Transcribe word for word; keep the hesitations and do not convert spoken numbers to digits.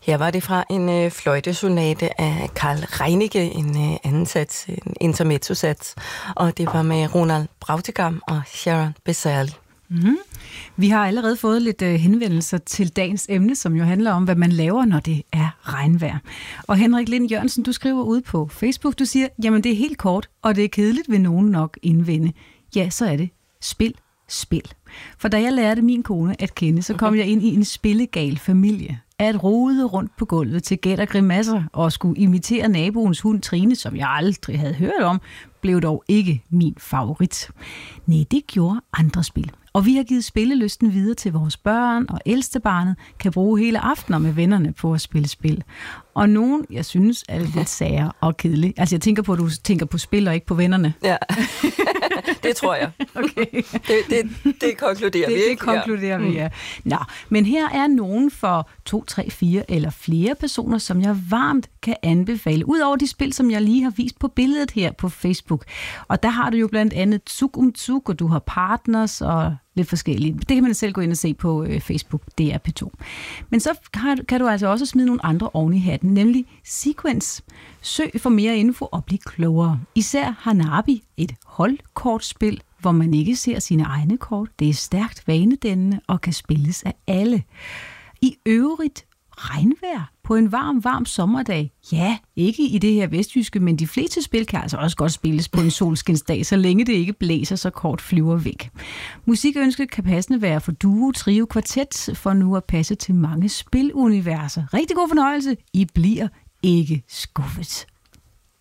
Her var det fra en øh, fløjtesonate af Carl Reinicke, en øh, anden sats, en intermezzo-sats, og det var med Ronald Brautigam og Sharon Becerril. Mm-hmm. Vi har allerede fået lidt øh, henvendelser til dagens emne, som jo handler om, hvad man laver, når det er regnvejr. Og Henrik Lind Jørgensen, du skriver ud på Facebook, du siger, jamen det er helt kort, og det er kedeligt, vil nogen nok indvende. Ja, så er det spil, spil. For da jeg lærte min kone at kende, så kom jeg ind i en spillegal familie. At rode rundt på gulvet til gæt og grimasser og skulle imitere naboens hund Trine, som jeg aldrig havde hørt om, blev dog ikke min favorit. Nej, det gjorde andre spil. Og vi har givet spillelysten videre til vores børn, og ældstebarnet kan bruge hele aftener med vennerne på at spille spil. Og nogen, jeg synes, er lidt sære og kedelige. Altså, jeg tænker på, at du tænker på spil og ikke på vennerne. Ja, det tror jeg. Okay. Det, det, det konkluderer det, vi ikke. Det konkluderer ja. vi, ja. Nå, men her er nogen for to, tre, fire eller flere personer, som jeg varmt kan anbefale. Udover de spil, som jeg lige har vist på billedet her på Facebook. Og der har du jo blandt andet Zug um Zug, og du har Partners og lidt forskellige. Det kan man selv gå ind og se på øh, Facebook, D R P to. Men så kan, kan du altså også smide nogle andre oven i hatten, nemlig Sequence. Søg for mere info og bliv klogere. Især Hanabi, et holdkortspil, hvor man ikke ser sine egne kort. Det er stærkt vanedannende og kan spilles af alle. I øvrigt regnvejr på en varm, varm sommerdag. Ja, ikke i det her vestjyske, men de fleste spil kan altså også godt spilles på en solskinsdag, så længe det ikke blæser, så kort flyver væk. Musikønsket kan passende være for duo, trio, kvartet, for nu at passe til mange spiluniverser. Rigtig god fornøjelse. I bliver ikke skuffet.